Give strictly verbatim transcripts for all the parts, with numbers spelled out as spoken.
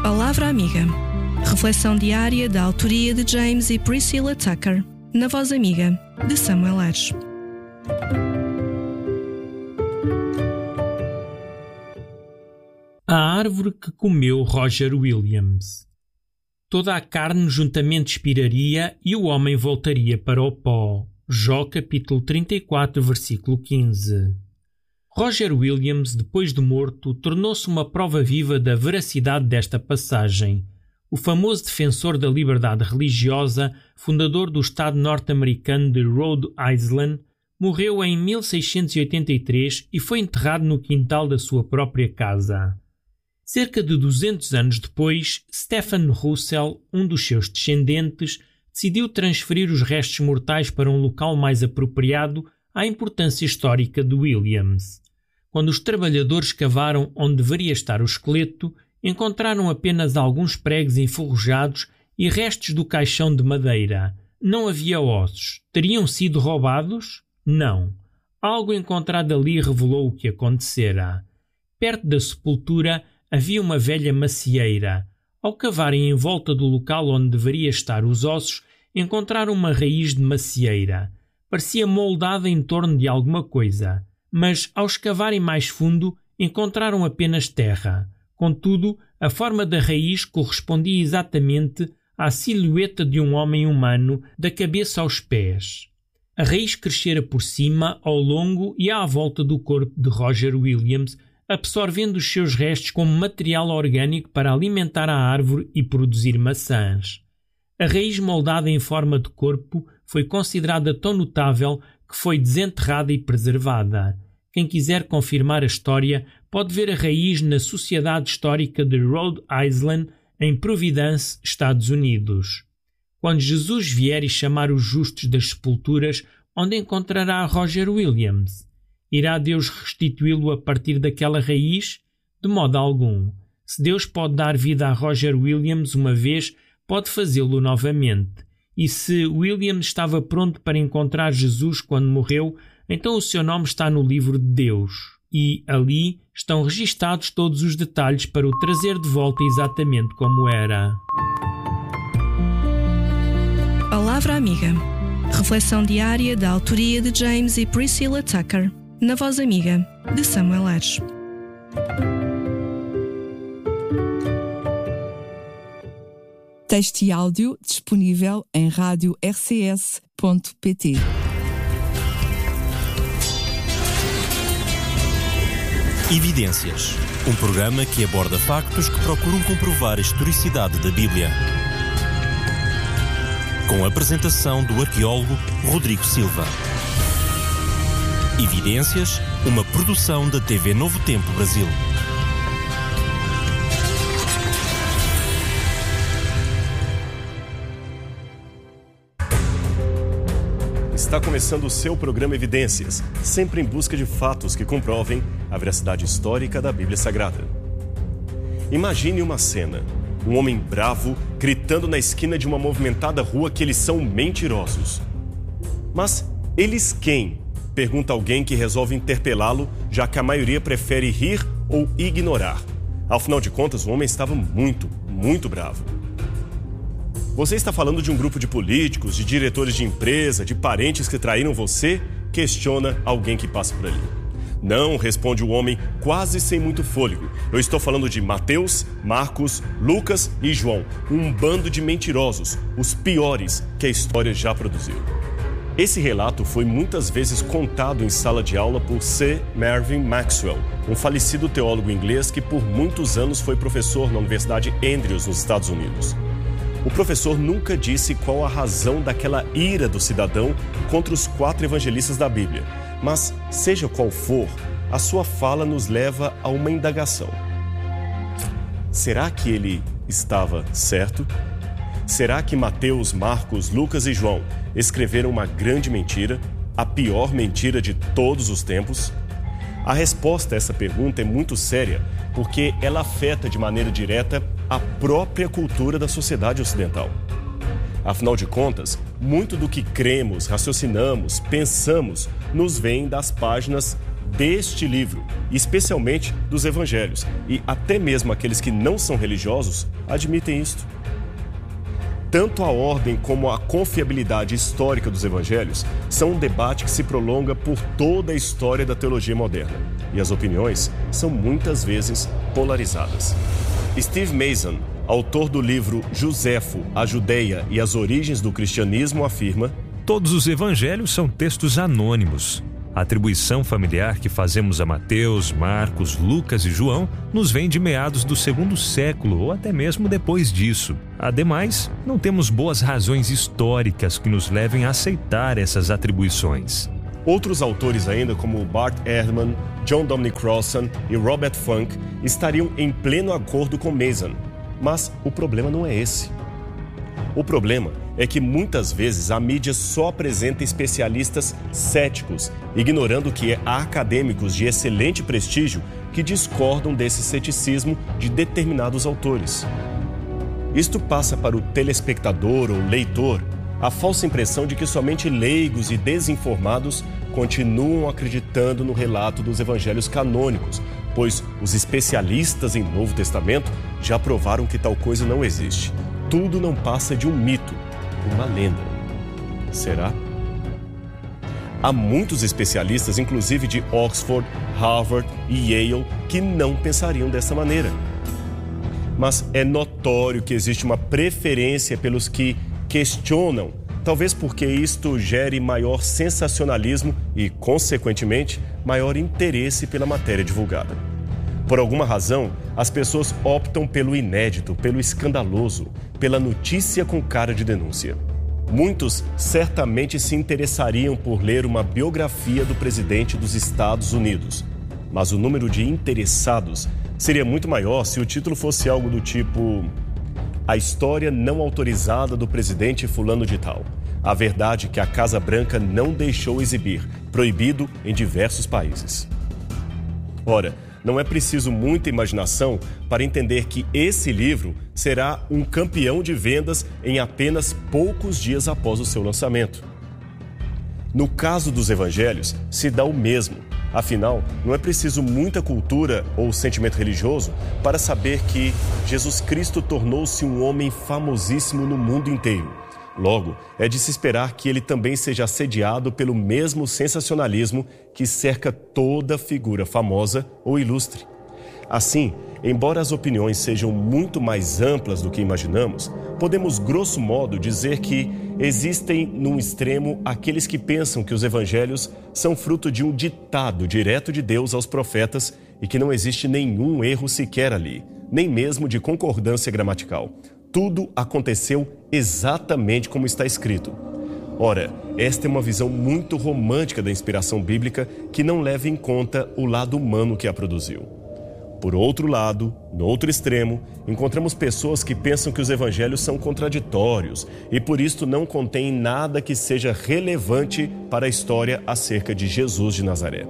Palavra Amiga. Reflexão diária da autoria de James e Priscilla Tucker, na voz amiga de Samuel Aires. A árvore que comeu Roger Williams. Toda a carne juntamente expiraria e o homem voltaria para o pó. Jó capítulo trinta e quatro, versículo quinze. Roger Williams, depois de morto, tornou-se uma prova viva da veracidade desta passagem. O famoso defensor da liberdade religiosa, fundador do Estado norte-americano de Rhode Island, morreu em mil seiscentos e oitenta e três e foi enterrado no quintal da sua própria casa. Cerca de duzentos anos depois, Stephen Russell, um dos seus descendentes, decidiu transferir os restos mortais para um local mais apropriado à importância histórica de Williams. Quando os trabalhadores cavaram onde deveria estar o esqueleto, encontraram apenas alguns pregos enferrujados e restos do caixão de madeira. Não havia ossos. Teriam sido roubados? Não. Algo encontrado ali revelou o que acontecera. Perto da sepultura havia uma velha macieira. Ao cavarem em volta do local onde deveria estar os ossos, encontraram uma raiz de macieira. Parecia moldada em torno de alguma coisa, mas ao escavarem mais fundo, encontraram apenas terra. Contudo, a forma da raiz correspondia exatamente à silhueta de um homem humano, da cabeça aos pés. A raiz crescera por cima, ao longo e à volta do corpo de Roger Williams, absorvendo os seus restos como material orgânico para alimentar a árvore e produzir maçãs. A raiz moldada em forma de corpo foi considerada tão notável que foi desenterrada e preservada. Quem quiser confirmar a história pode ver a raiz na Sociedade Histórica de Rhode Island, em Providence, Estados Unidos. Quando Jesus vier e chamar os justos das sepulturas, onde encontrará Roger Williams? Irá Deus restituí-lo a partir daquela raiz? De modo algum. Se Deus pode dar vida a Roger Williams uma vez, pode fazê-lo novamente. E se Williams estava pronto para encontrar Jesus quando morreu, então o seu nome está no livro de Deus. E ali estão registados todos os detalhes para o trazer de volta exatamente como era. Palavra Amiga. Reflexão diária da autoria de James e Priscilla Tucker, na voz amiga de Samuel Aires. Texto e áudio disponível em rádio r c s ponto p t. Evidências, um programa que aborda factos que procuram comprovar a historicidade da Bíblia. Com a apresentação do arqueólogo Rodrigo Silva. Evidências, uma produção da T V Novo Tempo Brasil. Está começando o seu programa Evidências, sempre em busca de fatos que comprovem a veracidade histórica da Bíblia Sagrada. Imagine uma cena, um homem bravo gritando na esquina de uma movimentada rua que eles são mentirosos. Mas eles quem? Pergunta alguém que resolve interpelá-lo, já que a maioria prefere rir ou ignorar. Afinal de contas, o homem estava muito, muito bravo. Você está falando de um grupo de políticos, de diretores de empresa, de parentes que traíram você? Questiona alguém que passa por ali. Não, responde o homem quase sem muito fôlego. Eu estou falando de Mateus, Marcos, Lucas e João. Um bando de mentirosos, os piores que a história já produziu. Esse relato foi muitas vezes contado em sala de aula por Sir Mervyn Maxwell, um falecido teólogo inglês que por muitos anos foi professor na Universidade Andrews, nos Estados Unidos. O professor nunca disse qual a razão daquela ira do cidadão contra os quatro evangelistas da Bíblia, mas, seja qual for, a sua fala nos leva a uma indagação. Será que ele estava certo? Será que Mateus, Marcos, Lucas e João escreveram uma grande mentira, a pior mentira de todos os tempos? A resposta a essa pergunta é muito séria, porque ela afeta de maneira direta a própria cultura da sociedade ocidental. Afinal de contas, muito do que cremos, raciocinamos, pensamos, nos vem das páginas deste livro, especialmente dos evangelhos, e até mesmo aqueles que não são religiosos admitem isto. Tanto a ordem como a confiabilidade histórica dos evangelhos são um debate que se prolonga por toda a história da teologia moderna, e as opiniões são muitas vezes polarizadas. Steve Mason, autor do livro Joséfo, a Judeia e as Origens do Cristianismo, afirma: todos os evangelhos são textos anônimos. A atribuição familiar que fazemos a Mateus, Marcos, Lucas e João nos vem de meados do segundo século ou até mesmo depois disso. Ademais, não temos boas razões históricas que nos levem a aceitar essas atribuições. Outros autores ainda, como Bart Ehrman, John Dominic Crossan e Robert Funk, estariam em pleno acordo com Mason. Mas o problema não é esse. O problema é que muitas vezes a mídia só apresenta especialistas céticos, ignorando que há acadêmicos de excelente prestígio que discordam desse ceticismo de determinados autores. Isto passa para o telespectador ou leitor a falsa impressão de que somente leigos e desinformados continuam acreditando no relato dos evangelhos canônicos, pois os especialistas em Novo Testamento já provaram que tal coisa não existe. Tudo não passa de um mito, uma lenda. Será? Há muitos especialistas, inclusive de Oxford, Harvard e Yale, que não pensariam dessa maneira. Mas é notório que existe uma preferência pelos que questionam, talvez porque isto gere maior sensacionalismo e, consequentemente, maior interesse pela matéria divulgada. Por alguma razão, as pessoas optam pelo inédito, pelo escandaloso, pela notícia com cara de denúncia. Muitos certamente se interessariam por ler uma biografia do presidente dos Estados Unidos, mas o número de interessados seria muito maior se o título fosse algo do tipo: A história não autorizada do presidente fulano de tal. A verdade que a Casa Branca não deixou exibir, proibido em diversos países. Ora, não é preciso muita imaginação para entender que esse livro será um campeão de vendas em apenas poucos dias após o seu lançamento. No caso dos evangelhos, se dá o mesmo. Afinal, não é preciso muita cultura ou sentimento religioso para saber que Jesus Cristo tornou-se um homem famosíssimo no mundo inteiro. Logo, é de se esperar que ele também seja assediado pelo mesmo sensacionalismo que cerca toda figura famosa ou ilustre. Assim, embora as opiniões sejam muito mais amplas do que imaginamos, podemos, grosso modo, dizer que existem, num extremo, aqueles que pensam que os evangelhos são fruto de um ditado direto de Deus aos profetas e que não existe nenhum erro sequer ali, nem mesmo de concordância gramatical. Tudo aconteceu exatamente como está escrito. Ora, esta é uma visão muito romântica da inspiração bíblica que não leva em conta o lado humano que a produziu. Por outro lado, no outro extremo, encontramos pessoas que pensam que os evangelhos são contraditórios e por isto não contêm nada que seja relevante para a história acerca de Jesus de Nazaré.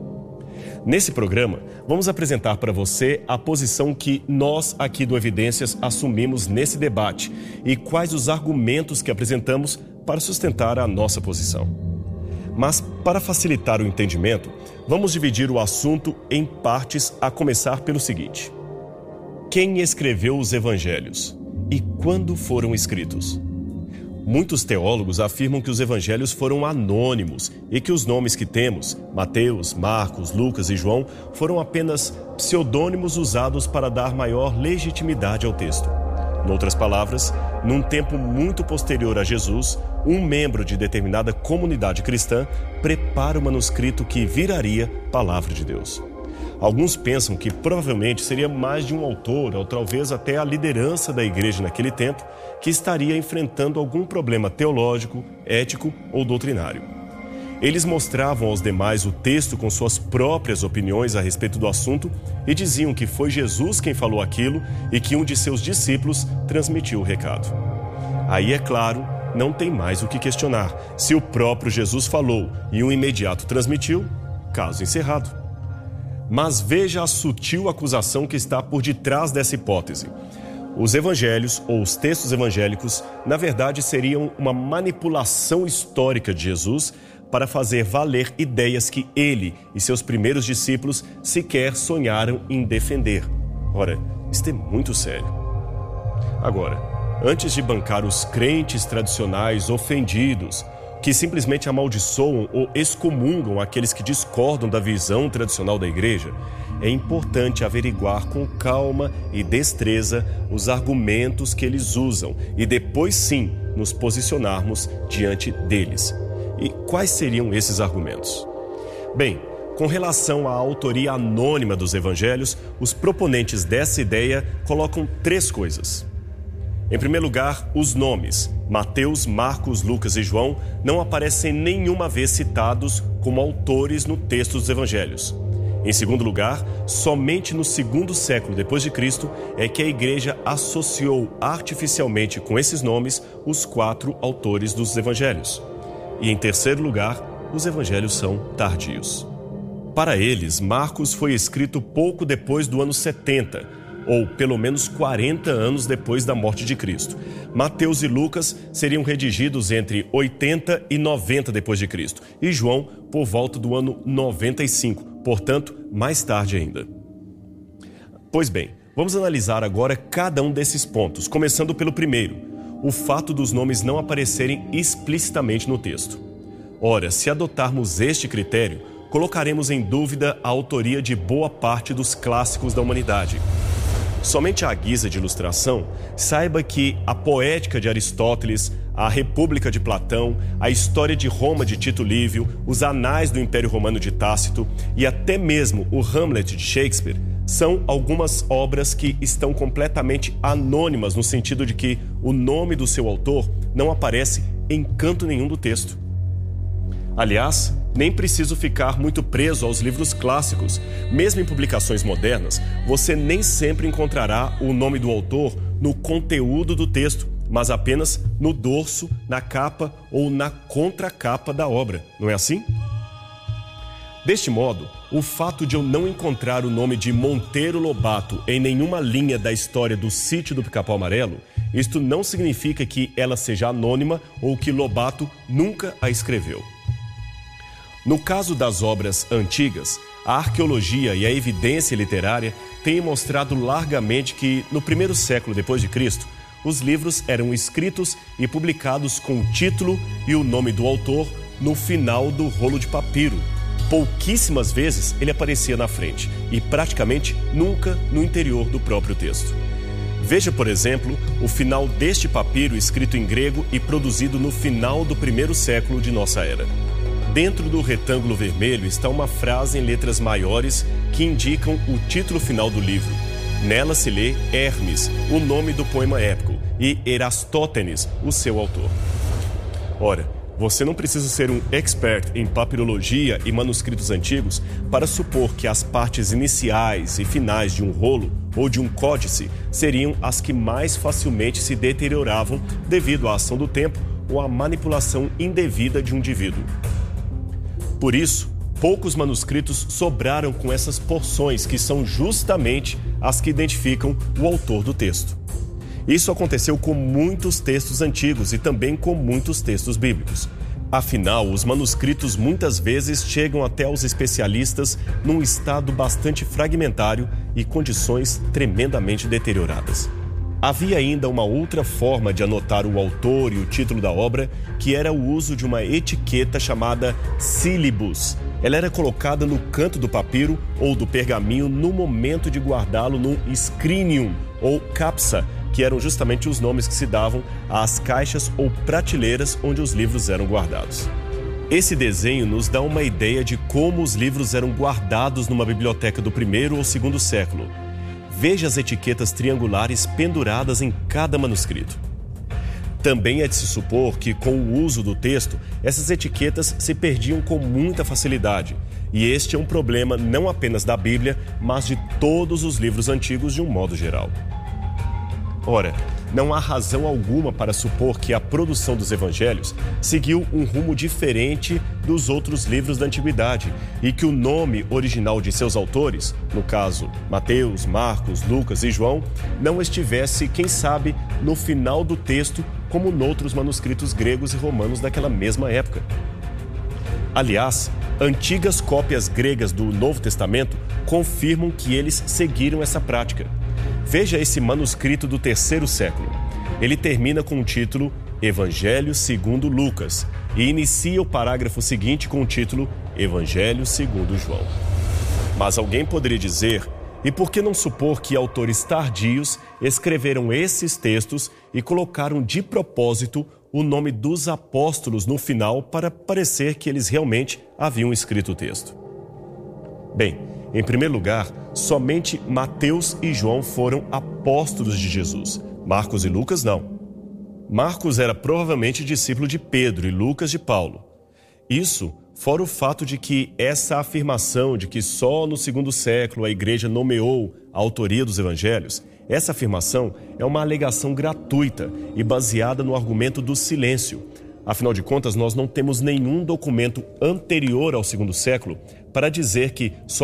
Nesse programa, vamos apresentar para você a posição que nós aqui do Evidências assumimos nesse debate e quais os argumentos que apresentamos para sustentar a nossa posição. Mas, para facilitar o entendimento, vamos dividir o assunto em partes, a começar pelo seguinte: quem escreveu os evangelhos e quando foram escritos? Muitos teólogos afirmam que os evangelhos foram anônimos e que os nomes que temos, Mateus, Marcos, Lucas e João, foram apenas pseudônimos usados para dar maior legitimidade ao texto. Noutras palavras, num tempo muito posterior a Jesus, um membro de determinada comunidade cristã prepara o manuscrito que viraria palavra de Deus. Alguns pensam que provavelmente seria mais de um autor, ou talvez até a liderança da igreja naquele tempo, que estaria enfrentando algum problema teológico, ético ou doutrinário. Eles mostravam aos demais o texto com suas próprias opiniões a respeito do assunto e diziam que foi Jesus quem falou aquilo e que um de seus discípulos transmitiu o recado. Aí, é claro, não tem mais o que questionar. Se o próprio Jesus falou e um imediato transmitiu, caso encerrado. Mas veja a sutil acusação que está por detrás dessa hipótese. Os evangelhos, ou os textos evangélicos, na verdade seriam uma manipulação histórica de Jesus para fazer valer ideias que ele e seus primeiros discípulos sequer sonharam em defender. Ora, isto é muito sério. Agora, antes de bancar os crentes tradicionais ofendidos, que simplesmente amaldiçoam ou excomungam aqueles que discordam da visão tradicional da igreja, é importante averiguar com calma e destreza os argumentos que eles usam e depois sim nos posicionarmos diante deles. E quais seriam esses argumentos? Bem, com relação à autoria anônima dos evangelhos, os proponentes dessa ideia colocam três coisas. Em primeiro lugar, os nomes, Mateus, Marcos, Lucas e João, não aparecem nenhuma vez citados como autores no texto dos evangelhos. Em segundo lugar, somente no segundo século depois de Cristo é que a igreja associou artificialmente com esses nomes os quatro autores dos evangelhos. E em terceiro lugar, os evangelhos são tardios. Para eles, Marcos foi escrito pouco depois do ano setenta, ou pelo menos quarenta anos depois da morte de Cristo. Mateus e Lucas seriam redigidos entre oitenta e noventa depois de Cristo, e João por volta do ano noventa e cinco, portanto, mais tarde ainda. Pois bem, vamos analisar agora cada um desses pontos, começando pelo primeiro, o fato dos nomes não aparecerem explicitamente no texto. Ora, se adotarmos este critério, colocaremos em dúvida a autoria de boa parte dos clássicos da humanidade. Somente à guisa de ilustração, saiba que a Poética de Aristóteles, a República de Platão, a História de Roma de Tito Livio, os Anais do Império Romano de Tácito e até mesmo o Hamlet de Shakespeare são algumas obras que estão completamente anônimas no sentido de que o nome do seu autor não aparece em canto nenhum do texto. Aliás, nem preciso ficar muito preso aos livros clássicos. Mesmo em publicações modernas, você nem sempre encontrará o nome do autor no conteúdo do texto, mas apenas no dorso, na capa ou na contracapa da obra. Não é assim? Deste modo, o fato de eu não encontrar o nome de Monteiro Lobato em nenhuma linha da história do Sítio do Pica-Pau Amarelo, isto não significa que ela seja anônima ou que Lobato nunca a escreveu. No caso das obras antigas, a arqueologia e a evidência literária têm mostrado largamente que, no primeiro século depois de Cristo, os livros eram escritos e publicados com o título e o nome do autor no final do rolo de papiro. Pouquíssimas vezes ele aparecia na frente e praticamente nunca no interior do próprio texto. Veja, por exemplo, o final deste papiro escrito em grego e produzido no final do primeiro século de nossa era. Dentro do retângulo vermelho está uma frase em letras maiores que indicam o título final do livro. Nela se lê Hermes, o nome do poema épico, e Erastótenes, o seu autor. Ora, você não precisa ser um expert em papirologia e manuscritos antigos para supor que as partes iniciais e finais de um rolo ou de um códice seriam as que mais facilmente se deterioravam devido à ação do tempo ou à manipulação indevida de um indivíduo. Por isso, poucos manuscritos sobraram com essas porções que são justamente as que identificam o autor do texto. Isso aconteceu com muitos textos antigos e também com muitos textos bíblicos. Afinal, os manuscritos muitas vezes chegam até os especialistas num estado bastante fragmentário e condições tremendamente deterioradas. Havia ainda uma outra forma de anotar o autor e o título da obra, que era o uso de uma etiqueta chamada sílibus. Ela era colocada no canto do papiro ou do pergaminho no momento de guardá-lo num scrinium ou capsa, que eram justamente os nomes que se davam às caixas ou prateleiras onde os livros eram guardados. Esse desenho nos dá uma ideia de como os livros eram guardados numa biblioteca do primeiro ou segundo século. Veja as etiquetas triangulares penduradas em cada manuscrito. Também é de se supor que, com o uso do texto, essas etiquetas se perdiam com muita facilidade. E este é um problema não apenas da Bíblia, mas de todos os livros antigos de um modo geral. Ora, não há razão alguma para supor que a produção dos evangelhos seguiu um rumo diferente dos outros livros da antiguidade e que o nome original de seus autores, no caso Mateus, Marcos, Lucas e João, não estivesse, quem sabe, no final do texto como noutros manuscritos gregos e romanos daquela mesma época. Aliás, antigas cópias gregas do Novo Testamento confirmam que eles seguiram essa prática. Veja esse manuscrito do terceiro século. Ele termina com o título Evangelho segundo Lucas e inicia o parágrafo seguinte com o título Evangelho segundo João. Mas alguém poderia dizer, e por que não supor que autores tardios escreveram esses textos e colocaram de propósito o nome dos apóstolos no final para parecer que eles realmente haviam escrito o texto? Bem, em primeiro lugar, somente Mateus e João foram apóstolos de Jesus. Marcos e Lucas não. Marcos era provavelmente discípulo de Pedro e Lucas de Paulo. Isso fora o fato de que essa afirmação de que só no segundo século a igreja nomeou a autoria dos evangelhos, essa afirmação é uma alegação gratuita e baseada no argumento do silêncio. Afinal de contas, nós não temos nenhum documento anterior ao segundo século para dizer que só